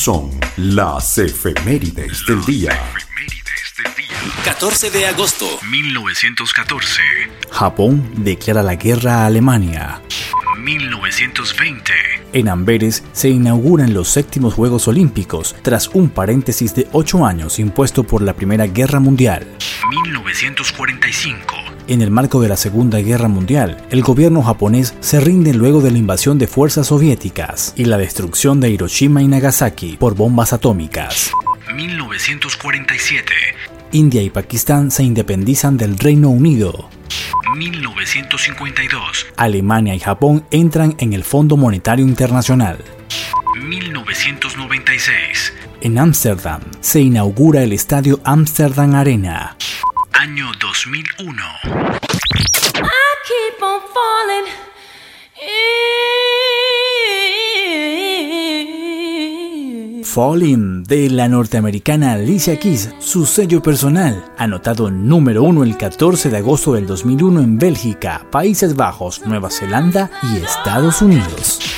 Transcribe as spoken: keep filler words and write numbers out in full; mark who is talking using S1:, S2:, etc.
S1: son las efemérides del día.
S2: catorce de agosto mil novecientos catorce.
S3: Japón declara la guerra a Alemania.
S2: mil novecientos veinte.
S3: En Amberes se inauguran los séptimos Juegos Olímpicos, tras un paréntesis de ocho años impuesto por la Primera Guerra Mundial.
S2: mil novecientos cuarenta y cinco.
S3: En el marco de la Segunda Guerra Mundial, el gobierno japonés se rinde luego de la invasión de fuerzas soviéticas y la destrucción de Hiroshima y Nagasaki por bombas atómicas.
S2: mil novecientos cuarenta y siete.
S3: India y Pakistán se independizan del Reino Unido.
S2: mil novecientos cincuenta y dos.
S3: Alemania y Japón entran en el Fondo Monetario Internacional.
S2: mil novecientos noventa y seis.
S3: En Ámsterdam se inaugura el estadio Amsterdam Arena.
S2: Año dos mil uno.
S4: I keep on falling in.
S3: Falling, de la norteamericana Alicia Keys, su sello personal, anotado número uno el catorce de agosto del dos mil uno en Bélgica, Países Bajos, Nueva Zelanda y Estados Unidos.